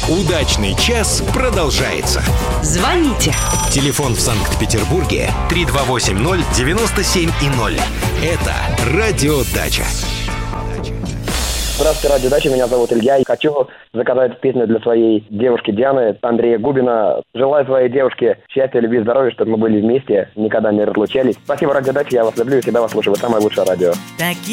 Удачный час продолжается. Звоните. Телефон в Санкт-Петербурге 3280-97-0. Это Радио Дача. Здравствуйте, Радио Дача, меня зовут Илья. И хочу заказать песню для своей девушки Дианы, Андрея Губина. Желаю своей девушке счастья, любви, здоровья, чтобы мы были вместе, никогда не разлучались. Спасибо, Радио Дача, я вас люблю и всегда вас слушаю. Вы самое лучшее радио.